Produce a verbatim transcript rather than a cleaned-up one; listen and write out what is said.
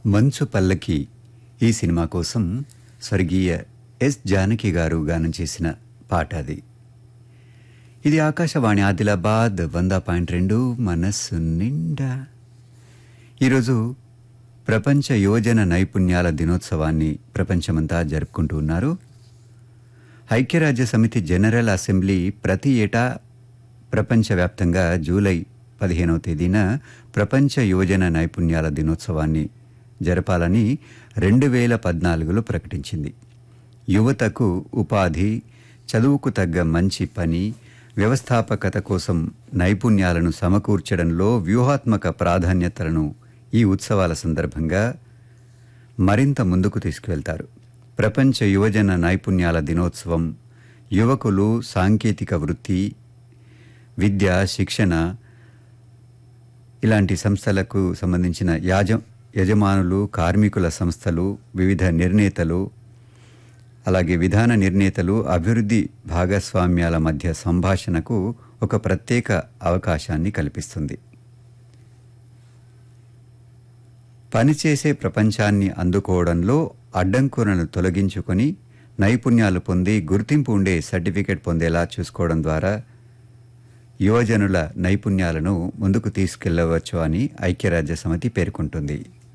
మంచు పల్లకి ఈ సినిమా కోసం స్వర్గీయ ఎస్ జానకి గారు గానం చేసిన పాట అది. ఇది ఆకాశవాణి ఆదిలాబాద్ వంద పాయింట్ రెండు మనస్సు నిండా. ఈరోజు ప్రపంచ యువజన నైపుణ్యాల దినోత్సవాన్ని ప్రపంచమంతా జరుపుకుంటూ ఉన్నారు. ఐక్యరాజ్య సమితి జనరల్ అసెంబ్లీ ప్రతి ఏటా ప్రపంచవ్యాప్తంగా జూలై పదిహేనవ తేదీన ప్రపంచ యువజన నైపుణ్యాల దినోత్సవాన్ని జరపాలని రెండు వేల పద్నాలుగులో ప్రకటించింది. యువతకు ఉపాధి, చదువుకు తగ్గ మంచి పని, వ్యవస్థాపకత కోసం నైపుణ్యాలను సమకూర్చడంలో వ్యూహాత్మక ప్రాధాన్యతలను ఈ ఉత్సవాల సందర్భంగా మరింత ముందుకు తీసుకువెళ్తారు. ప్రపంచ యువజన నైపుణ్యాల దినోత్సవం యువకులు సాంకేతిక వృత్తి, విద్య, శిక్షణ ఇలాంటి సంస్థలకు సంబంధించిన యాజ యజమానులు, కార్మికుల సంస్థలు, వివిధ నిర్ణేతలు, అలాగే విధాన నిర్ణేతలు, అభివృద్ధి భాగస్వామ్యాల మధ్య సంభాషణకు ఒక ప్రత్యేక అవకాశాన్ని కల్పిస్తుంది. పనిచేసే ప్రపంచాన్ని అందుకోవడంలో అడ్డంకులను తొలగించుకొని నైపుణ్యాలు పొంది గుర్తింపు ఉండే సర్టిఫికెట్ పొందేలా చూసుకోవడం ద్వారా యువజనుల నైపుణ్యాలను ముందుకు తీసుకెళ్లవచ్చు అని ఐక్యరాజ్య సమితి పేర్కొంటుంది.